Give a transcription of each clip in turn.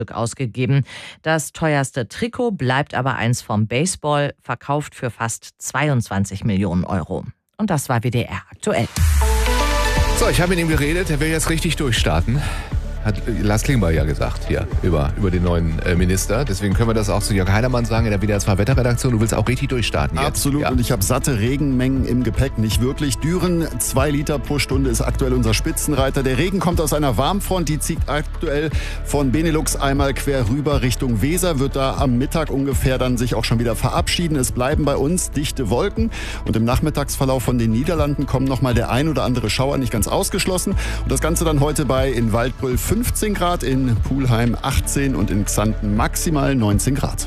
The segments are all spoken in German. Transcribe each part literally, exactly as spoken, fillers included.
ausgegeben. Das teuerste Trikot bleibt aber eins vom Baseball, verkauft für fast zweiundzwanzig Millionen Euro. Und das war W D R aktuell. So, ich habe mit ihm geredet, er will jetzt richtig durchstarten. Hat Lars Klingbeil ja gesagt hier über, über den neuen äh, Minister. Deswegen können wir das auch zu Jörg Heidermann sagen in der W D R zwei Wetterredaktion. Du willst auch richtig durchstarten jetzt. Absolut. Ja. Und ich habe satte Regenmengen im Gepäck. Nicht wirklich. Düren, zwei Liter pro Stunde ist aktuell unser Spitzenreiter. Der Regen kommt aus einer Warmfront. Die zieht aktuell von Benelux einmal quer rüber Richtung Weser. Wird da am Mittag ungefähr dann sich auch schon wieder verabschieden. Es bleiben bei uns dichte Wolken. Und im Nachmittagsverlauf von den Niederlanden kommen nochmal der ein oder andere Schauer, nicht ganz ausgeschlossen. Und das Ganze dann heute bei in Waldbrüll fünfzehn Grad, in Pulheim achtzehn und in Xanten maximal neunzehn Grad.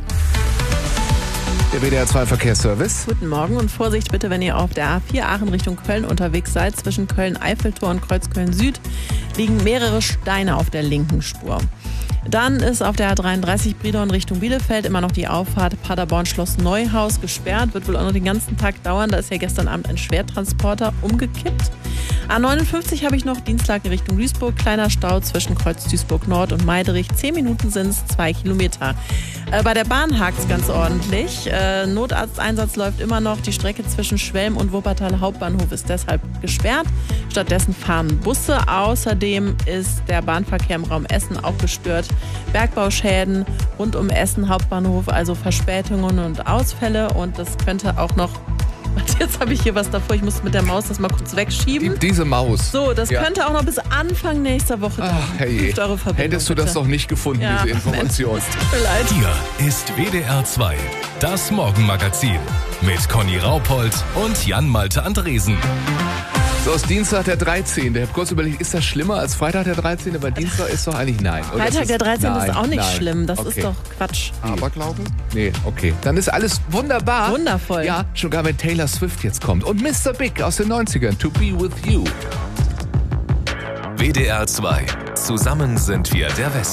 Der W D R zwei Verkehrsservice. Guten Morgen und Vorsicht bitte, wenn ihr auf der A vier Aachen Richtung Köln unterwegs seid. Zwischen Köln-Eiffeltor und Kreuzköln Süd liegen mehrere Steine auf der linken Spur. Dann ist auf der A dreiunddreißig Brilon Richtung Bielefeld immer noch die Auffahrt Paderborn-Schloss Neuhaus gesperrt. Wird wohl auch noch den ganzen Tag dauern. Da ist ja gestern Abend ein Schwertransporter umgekippt. A neunundfünfzig habe ich noch, Dienstlaken Richtung Duisburg. Kleiner Stau zwischen Kreuz Duisburg Nord und Meiderich. Zehn Minuten sind es, zwei Kilometer. Äh, bei der Bahn hakt es ganz ordentlich. Äh, Notarzteinsatz läuft immer noch. Die Strecke zwischen Schwelm und Wuppertal Hauptbahnhof ist deshalb gesperrt. Stattdessen fahren Busse. Außerdem ist der Bahnverkehr im Raum Essen auch gestört. Bergbauschäden rund um Essen Hauptbahnhof, also Verspätungen und Ausfälle. Und das könnte auch noch... Jetzt habe ich hier was davor, ich muss mit der Maus das mal kurz wegschieben. Diese Maus. So, das ja. könnte auch noch bis Anfang nächster Woche dauern. Ach, hey. Eure Hättest du bitte. das doch nicht gefunden, ja, diese Information. Mensch, tut mir leid. Hier ist W D R zwei, das Morgenmagazin mit Conny Raupold und Jan-Malte Andresen. So, ist Dienstag der dreizehnte. Ich habe kurz überlegt, ist das schlimmer als Freitag der dreizehnte? Aber Dienstag ist doch eigentlich nein. Oder Freitag ist der dreizehnte nein, ist auch nicht nein. schlimm. Das Okay. ist doch Quatsch. Aberglaube? Nee, okay. Dann ist alles wunderbar. Wundervoll. Ja, sogar wenn Taylor Swift jetzt kommt. Und Mister Big aus den neunzigern, To Be With You. W D R zwei, zusammen sind wir der Westen.